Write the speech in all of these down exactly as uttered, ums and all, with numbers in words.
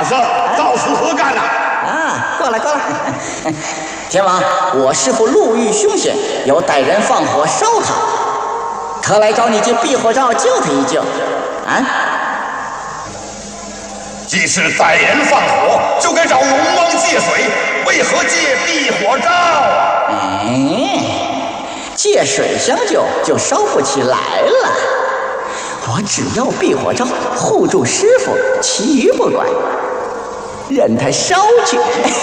子，到此何干呐？ 啊，过来过来。天王，我师父路遇凶险，有带人放火烧他，特来找你借避火罩救他一救。啊？ 既是带人放火，就该找龙王借水，为何借避火罩？ 哎，借水相救就烧不起来了。我只要避火罩护住师傅，其余不管，任他烧去。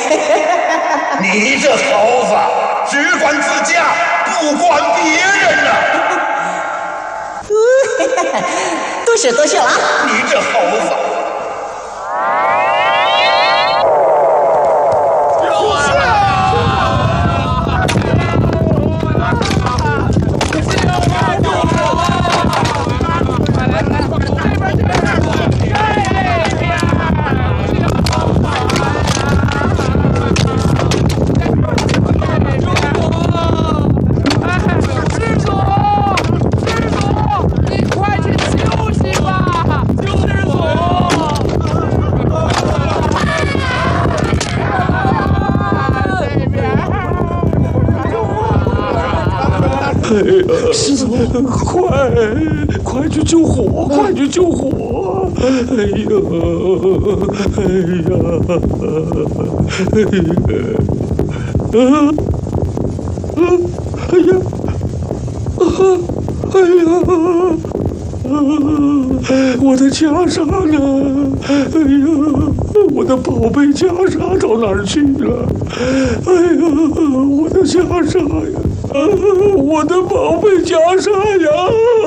你这猴子，只管自家，不管别人呐、 啊！多谢多谢了啊！ 你这猴子。 师傅，快快去救火！快去救火！哎呀，哎呀，哎呀，啊，哎呀，啊，哎呀，啊，我的袈裟呢？哎呀，我的宝贝袈裟到哪儿去了？哎呀，我的袈裟呀！啊，我的宝贝袈裟呀！